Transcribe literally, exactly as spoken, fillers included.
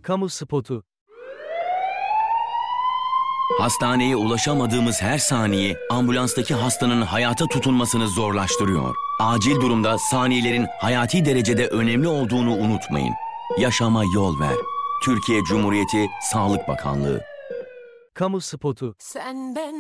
Kamu spotu. Hastaneye ulaşamadığımız her saniye ambulanstaki hastanın hayata tutunmasını zorlaştırıyor. Acil durumda saniyelerin hayati derecede önemli olduğunu unutmayın. Yaşama yol ver. Türkiye Cumhuriyeti Sağlık Bakanlığı. Kamu spotu. Sen ben